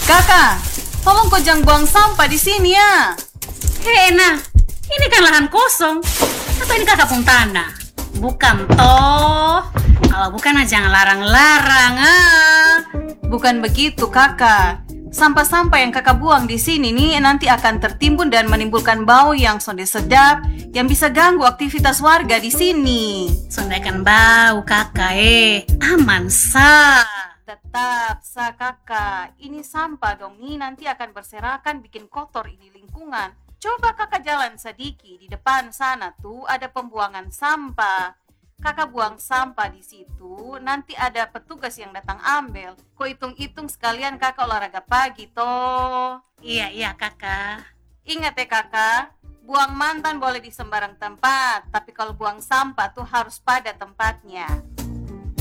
Kakak, tolong kau jangan buang sampah di sini ya. Hei, nah, ini kan lahan kosong. Atau ini kakak pun tanah? Bukan toh? Kalau bukan, jangan larang-larang. Bukan begitu, Kakak. Sampah-sampah yang Kakak buang di sini nih nanti akan tertimbun dan menimbulkan bau yang sonde sedap yang bisa ganggu aktivitas warga di sini. Sondekan bau kakak, aman sah. Tetap, Kakak. Ini sampah dong nih, nanti akan berserakan bikin kotor ini lingkungan. Coba Kakak jalan sedikit, di depan sana tuh ada pembuangan sampah. Kakak buang sampah di situ, nanti ada petugas yang datang ambil. Kok hitung-hitung sekalian Kakak olahraga pagi toh. Iya kakak. Ingat ya Kakak, buang mantan boleh di sembarang tempat, tapi kalau buang sampah tuh harus pada tempatnya.